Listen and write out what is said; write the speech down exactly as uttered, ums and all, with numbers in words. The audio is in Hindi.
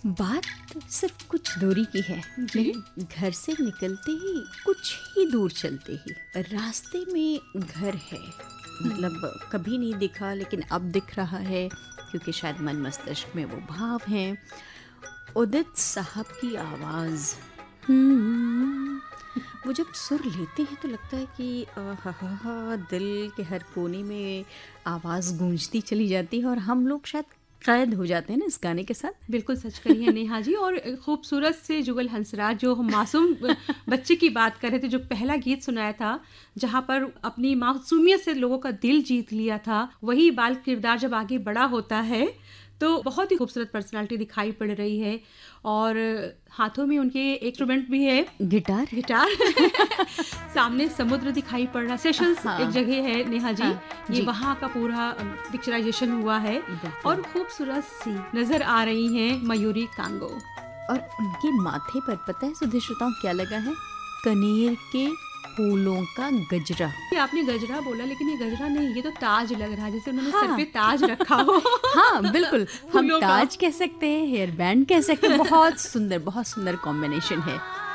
बात सिर्फ कुछ दूरी की है। घर से निकलते ही कुछ ही दूर चलते ही रास्ते में घर है। मतलब कभी नहीं दिखा लेकिन अब दिख रहा है, क्योंकि शायद मन मस्तिष्क में वो भाव हैं। उदित साहब की आवाज़, वो जब सुर लेते हैं तो लगता है कि हा हा हा दिल के हर कोने में आवाज़ गूंजती चली जाती है और हम लोग शायद कैद हो जाते हैं ना इस गाने के साथ। बिल्कुल सच कही है नेहा जी। और खूबसूरत से जुगल हंसराज, जो हम मासूम बच्चे की बात कर रहे थे, जो पहला गीत सुनाया था जहाँ पर अपनी मासूमियत से लोगों का दिल जीत लिया था, वही बाल किरदार जब आगे बड़ा होता है तो बहुत ही खूबसूरत पर्सनालिटी दिखाई पड़ रही है। और हाथों में उनके एक इंस्ट्रूमेंट भी है, गिटार गिटार सामने समुद्र दिखाई पड़ रहा, सेशल्स हाँ, एक जगह है नेहा जी, हाँ, ये जी। वहाँ का पूरा पिक्चराइजेशन हुआ है और खूबसूरत सी नजर आ रही हैं मयूरी कांगो। और उनके माथे पर पता है सुधीर श्रोताओं क्या लगा है? कनेर के फूलों का गजरा। ये आपने गजरा बोला, लेकिन ये गजरा नहीं, ये तो ताज लग रहा है, जैसे उन्होंने हाँ। सर पे ताज रखा हो। हाँ बिल्कुल, हम फूलों का। ताज कह सकते हैं, हेयर बैंड कह सकते हैं। बहुत सुंदर, बहुत सुंदर कॉम्बिनेशन है।